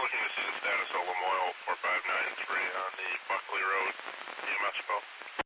looking to see the status of Lamoille 4593 on the Buckley Road EMS call.